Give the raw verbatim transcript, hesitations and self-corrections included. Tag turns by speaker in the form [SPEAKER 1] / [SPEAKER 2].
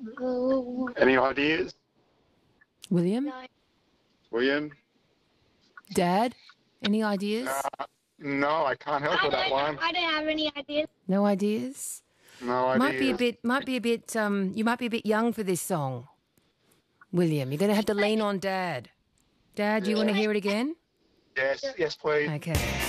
[SPEAKER 1] Any ideas?
[SPEAKER 2] William?
[SPEAKER 3] No.
[SPEAKER 1] William?
[SPEAKER 2] Dad? Any ideas?
[SPEAKER 1] Uh, no, I can't help
[SPEAKER 3] I
[SPEAKER 1] with that
[SPEAKER 3] don't,
[SPEAKER 1] one.
[SPEAKER 3] I don't have any ideas.
[SPEAKER 2] No ideas?
[SPEAKER 1] No ideas.
[SPEAKER 2] Might be a bit, might be a bit, um, you might be a bit young for this song. William, you're going to have to lean on Dad. Dad, do you want to hear it again?
[SPEAKER 1] Yes, yes, please.
[SPEAKER 2] Okay.